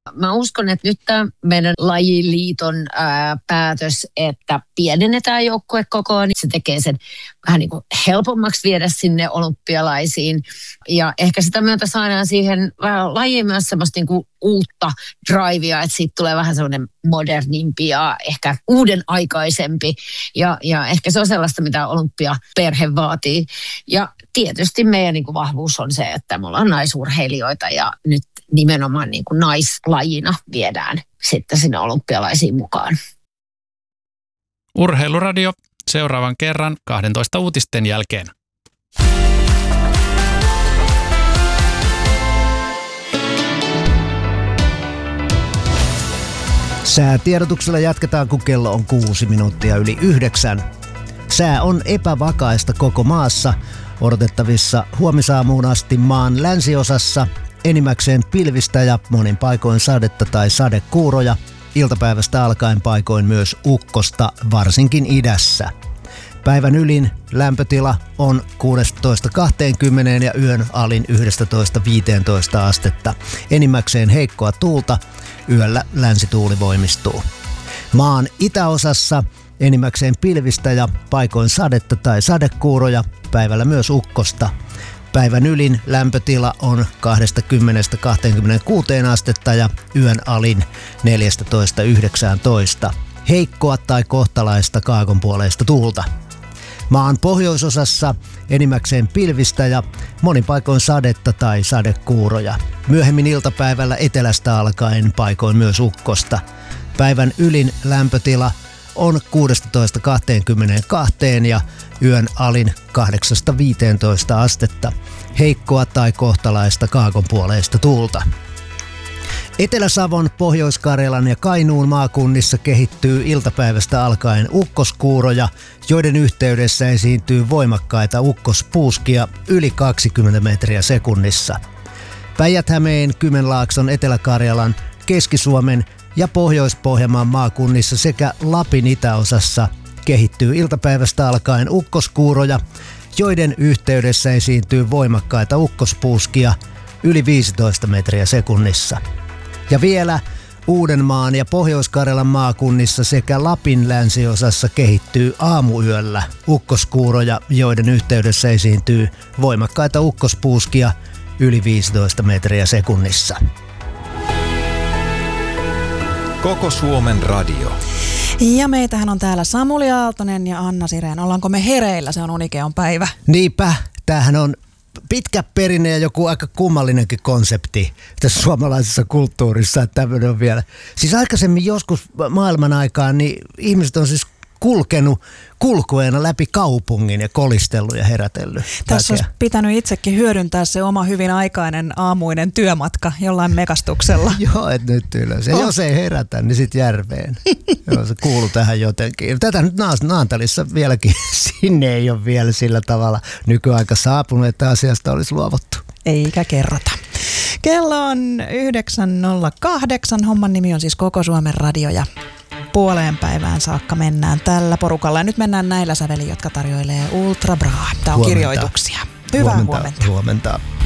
Mä uskon, että nyt tämä meidän lajiliiton päätös, että pienennetään joukkuekokoa, niin se tekee sen vähän niin kuin helpommaksi viedä sinne olympialaisiin. Ja ehkä sitä myötä saadaan siihen lajiin myös semmoista niin kuin uutta drivea, että siitä tulee vähän semmoinen modernimpi ja ehkä uuden aikaisempi. Ja ehkä se on sellaista, mitä olympiaperhe vaatii. Ja tietysti meidän niin kuin vahvuus on se, että me ollaan naisurheilijoita ja nyt nimenomaan niin kuin naislajina viedään sitten sinne olympialaisiin mukaan. Urheiluradio seuraavan kerran 12 uutisten jälkeen. Säätiedotuksella jatketaan, kun kello on 6:06. Sää on epävakaista koko maassa. Odotettavissa huomisaamuun asti maan länsiosassa enimmäkseen pilvistä ja monin paikoin sadetta tai sadekuuroja. Iltapäivästä alkaen paikoin myös ukkosta, varsinkin idässä. Päivän ylin lämpötila on 16-20 ja yön alin 11-15 astetta. Enimmäkseen heikkoa tuulta, yöllä länsituuli voimistuu. Maan itäosassa enimmäkseen pilvistä ja paikoin sadetta tai sadekuuroja, päivällä myös ukkosta. Päivän ylin lämpötila on 20-26 astetta ja yön alin 14-19. Heikkoa tai kohtalaista kaakonpuoleista tuulta. Maan pohjoisosassa enimmäkseen pilvistä ja monin paikoin sadetta tai sadekuuroja. Myöhemmin iltapäivällä etelästä alkaen paikoin myös ukkosta. Päivän ylin lämpötila on 16-22 ja yön alin 8-15 astetta. Heikkoa tai kohtalaista kaakonpuoleista tuulta. Etelä-Savon, Pohjois-Karjalan ja Kainuun maakunnissa kehittyy iltapäivästä alkaen ukkoskuuroja, joiden yhteydessä esiintyy voimakkaita ukkospuuskia yli 20 metriä sekunnissa. Päijät-Hämeen, Kymenlaakson, Etelä-Karjalan, Keski-Suomen ja Pohjois-Pohjanmaan maakunnissa sekä Lapin itäosassa kehittyy iltapäivästä alkaen ukkoskuuroja, joiden yhteydessä esiintyy voimakkaita ukkospuuskia yli 15 metriä sekunnissa. Ja vielä Uudenmaan ja Pohjois-Karjalan maakunnissa sekä Lapin länsiosassa kehittyy aamuyöllä ukkoskuuroja, joiden yhteydessä esiintyy voimakkaita ukkospuuskia yli 15 metriä sekunnissa. Koko Suomen radio. Ja meitähän on täällä Samuli Aaltonen ja Anna Sireen. Ollaanko me hereillä? Se on Unikeon päivä. Niinpä, tämähän on pitkä perinne ja joku aika kummallinenkin konsepti tässä suomalaisessa kulttuurissa, että tämmöinen on vielä. Siis aikaisemmin joskus maailman aikaan niin ihmiset on siis kulkenut kulkueena läpi kaupungin ja kolistellut ja herätellyt. Tässä olisi pitänyt itsekin hyödyntää se oma hyvin aikainen aamuinen työmatka jollain mekastuksella. Joo, että nyt ylös. Ja jos ei herätä, niin sitten järveen. Joo, se kuuluu tähän jotenkin. Tätä nyt Naantalissa vieläkin, sinne ei ole vielä sillä tavalla nykyaika saapunut, että asiasta olisi luovuttu. Eikä kerrota. Kello on 9.08. Homman nimi on siis Koko Suomen radio ja puoleen päivään saakka mennään tällä porukalla. Ja nyt mennään näillä sävelin, jotka tarjoilee Ultra Bra. Tämä on kirjoituksia. Hyvää huomenta. Huomenta.